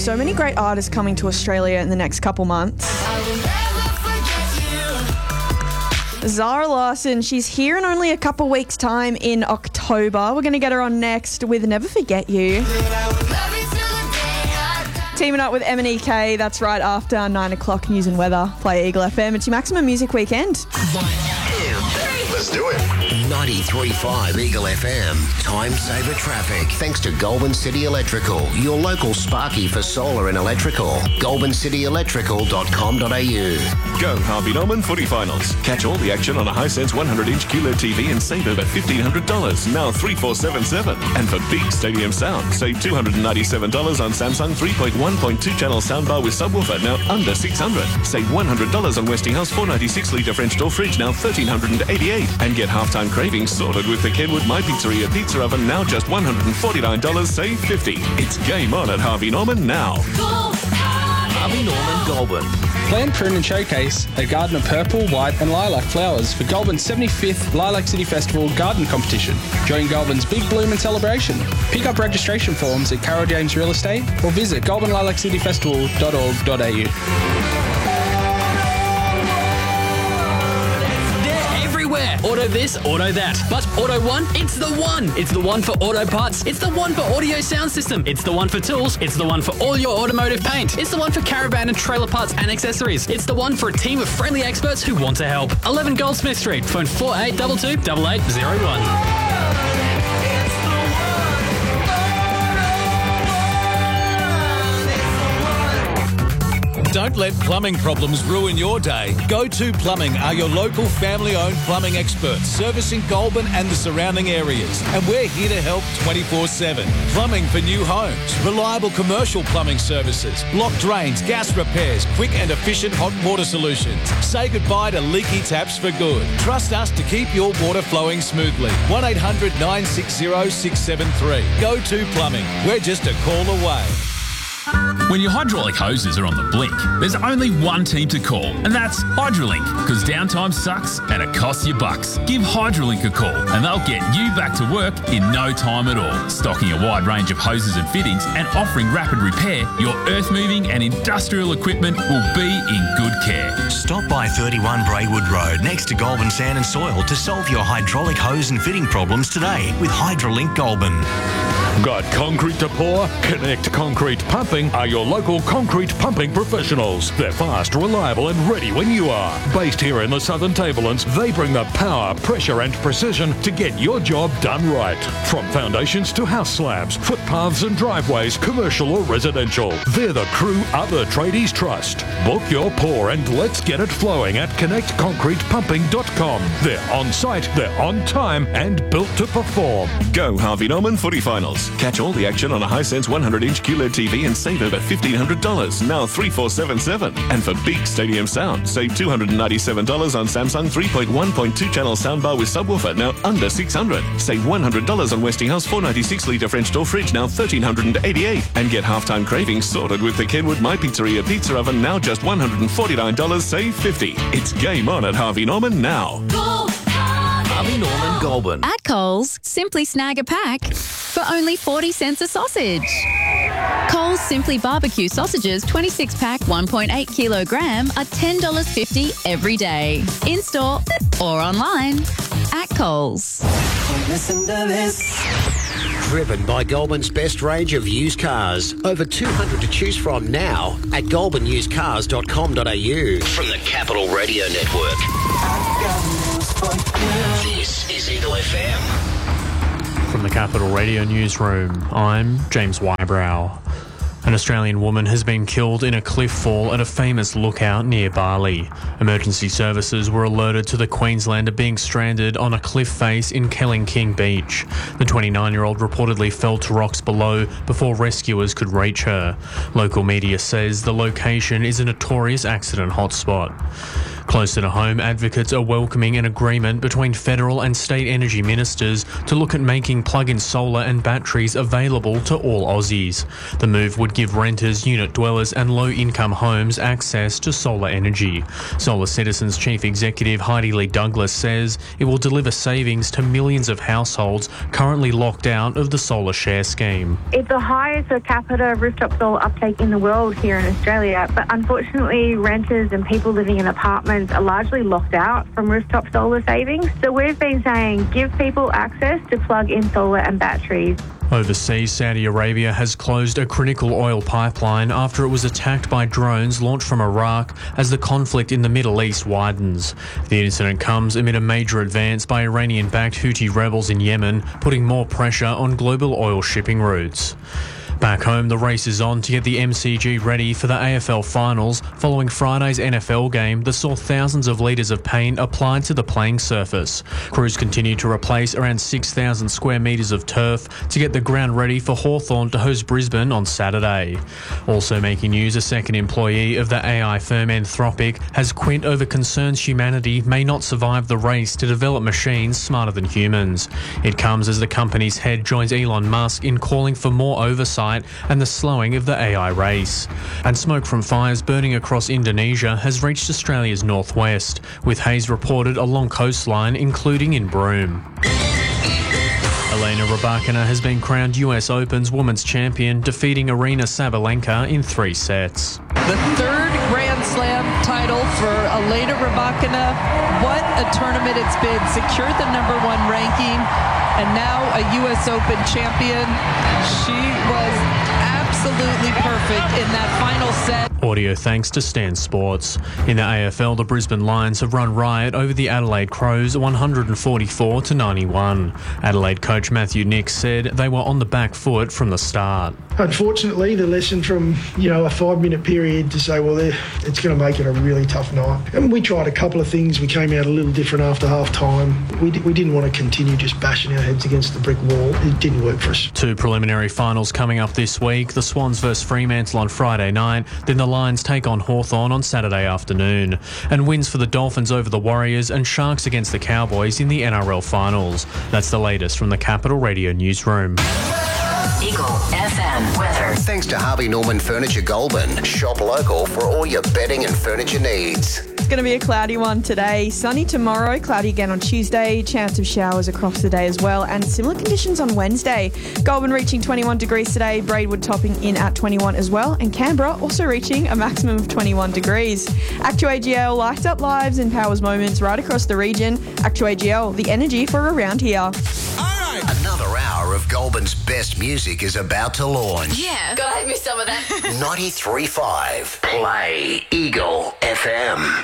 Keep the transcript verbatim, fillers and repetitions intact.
so many great artists coming to Australia in the next couple months. Zara Larsson, she's here in only a couple weeks' time in October. We're going to get her on next with Never Forget You. Teaming up with M and E K, that's right after nine o'clock news and weather. Play Eagle F M. It's your Maximum Music Weekend. Let's do it. ninety-three point five Eagle F M. Time saver traffic. Thanks to Goulburn City Electrical, your local Sparky for solar and electrical. goulburn city electrical dot com dot a u. Go Harvey Norman Footy Finals. Catch all the action on a Hisense one hundred inch Q L E D T V and save over fifteen hundred dollars. Now three four seven seven. And for big stadium sound, save two hundred ninety-seven dollars on Samsung three point one point two channel soundbar with subwoofer, now under six hundred dollars. Save one hundred dollars on Westinghouse four ninety-six litre French door fridge, now one thousand three hundred eighty-eight dollars. And get halftime cravings sorted with the Kenwood My Pizzeria pizza oven, now just one hundred forty-nine dollars, save fifty dollars. It's game on at Harvey Norman now. Harvey Norman Goulburn. Plan, prune and showcase a garden of purple, white and lilac flowers for Goulburn's seventy-fifth Lilac City Festival Garden Competition. Join Goulburn's Big Bloom and Celebration. Pick up registration forms at Carol James Real Estate or visit goulburn lilac city festival dot org dot a u. Auto this, auto that. But Auto One, it's the one. It's the one for auto parts. It's the one for audio sound system. It's the one for tools. It's the one for all your automotive paint. It's the one for caravan and trailer parts and accessories. It's the one for a team of friendly experts who want to help. eleven Goldsmith Street. Phone four eight two two, eight eight zero one. Don't let plumbing problems ruin your day. Go To Plumbing are your local family-owned plumbing experts, servicing Goulburn and the surrounding areas. And we're here to help twenty-four seven. Plumbing for new homes, reliable commercial plumbing services, block drains, gas repairs, quick and efficient hot water solutions. Say goodbye to leaky taps for good. Trust us to keep your water flowing smoothly. one eight hundred nine six zero six seven three. Go To Plumbing. We're just a call away. When your hydraulic hoses are on the blink, there's only one team to call, and that's Hydrolink, because downtime sucks and it costs you bucks. Give Hydrolink a call and they'll get you back to work in no time at all. Stocking a wide range of hoses and fittings and offering rapid repair, your earth-moving and industrial equipment will be in good care. Stop by thirty-one Braywood Road next to Goulburn Sand and Soil to solve your hydraulic hose and fitting problems today with Hydrolink Goulburn. Got concrete to pour? Connect Concrete Pumping are your local concrete pumping professionals. They're fast, reliable and ready when you are. Based here in the Southern Tablelands, they bring the power, pressure and precision to get your job done right. From foundations to house slabs, footpaths and driveways, commercial or residential. They're the crew other tradies trust. Book your pour and let's get it flowing at connect concrete pumping dot com. They're on site, they're on time and built to perform. Go Harvey Norman Footy Finals. Catch all the action on a Hisense one hundred inch Q L E D T V and save over fifteen hundred dollars. Now three four seven seven. And for big stadium sound, save two hundred ninety-seven dollars on Samsung three point one point two channel soundbar with subwoofer, now under six hundred dollars. Save one hundred dollars on Westinghouse four ninety-six litre French door fridge, now one thousand three hundred eighty-eight dollars. And get halftime cravings sorted with the Kenwood My Pizzeria pizza oven, now just one hundred forty-nine dollars, save fifty dollars. It's game on at Harvey Norman now. Harvey Norman Goulburn. At Coles, simply snag a pack for only forty cents a sausage. Coles Simply Barbecue sausages twenty-six pack one point eight kilogram are ten dollars fifty every day. In-store or online. At Coles. Listen to this. Driven by Goulburn's best range of used cars. Over two hundred to choose from now at goulburn used cars dot com dot a u. From the Capital Radio Network. This is Eagle F M. From the Capital Radio Newsroom, I'm James Wybrow. An Australian woman has been killed in a cliff fall at a famous lookout near Bali. Emergency services were alerted to the Queenslander being stranded on a cliff face in Kelling-King Beach. The twenty-nine-year-old reportedly fell to rocks below before rescuers could reach her. Local media says the location is a notorious accident hotspot. Closer to home, advocates are welcoming an agreement between federal and state energy ministers to look at making plug-in solar and batteries available to all Aussies. The move would would give renters, unit dwellers and low-income homes access to solar energy. Solar Citizens Chief Executive Heidi Lee Douglas says it will deliver savings to millions of households currently locked out of the solar share scheme. It's the highest per capita rooftop solar uptake in the world here in Australia, but unfortunately renters and people living in apartments are largely locked out from rooftop solar savings. So we've been saying give people access to plug in solar and batteries. Overseas, Saudi Arabia has closed a critical oil pipeline after it was attacked by drones launched from Iraq as the conflict in the Middle East widens. The incident comes amid a major advance by Iranian-backed Houthi rebels in Yemen, putting more pressure on global oil shipping routes. Back home, the race is on to get the M C G ready for the A F L finals following Friday's N F L game that saw thousands of litres of paint applied to the playing surface. Crews continue to replace around six thousand square metres of turf to get the ground ready for Hawthorn to host Brisbane on Saturday. Also making news, a second employee of the A I firm Anthropic has quit over concerns humanity may not survive the race to develop machines smarter than humans. It comes as the company's head joins Elon Musk in calling for more oversight and the slowing of the A I race. And smoke from fires burning across Indonesia has reached Australia's northwest, with haze reported along coastline, including in Broome. Elena Rybakina has been crowned U S Open's women's champion, defeating Aryna Sabalenka in three sets. The third Grand Slam title for Elena Rybakina. What a tournament it's been. Secured the number one ranking and now a U S Open champion. She was absolutely perfect in that final set. Audio thanks to Stan Sports. In the A F L, the Brisbane Lions have run riot over the Adelaide Crows one forty-four to ninety-one. Adelaide coach Matthew Nix said they were on the back foot from the start. Unfortunately, the lesson from, you know, a five-minute period to say, well, it's going to make it a really tough night. And we tried a couple of things. We came out a little different after half-time. We, we didn't want to continue just bashing our heads against the brick wall. It didn't work for us. Two preliminary finals coming up this week. The Swans versus Fremantle on Friday night. Then the Lions take on Hawthorn on Saturday afternoon. And wins for the Dolphins over the Warriors and Sharks against the Cowboys in the N R L finals. That's the latest from the Capital Radio newsroom. Eagle F M weather. Thanks to Harvey Norman Furniture Goulburn. Shop local for all your bedding and furniture needs. It's going to be a cloudy one today. Sunny tomorrow, cloudy again on Tuesday. Chance of showers across the day as well. And similar conditions on Wednesday. Goulburn reaching twenty-one degrees today. Braidwood topping in at twenty-one as well. And Canberra also reaching a maximum of twenty-one degrees. Actu A G L lights up lives and powers moments right across the region. Actu A G L, the energy for around here. Another hour of Goulburn's best music is about to launch. Yeah, gotta have me some of that. ninety-three point five Play Eagle F M.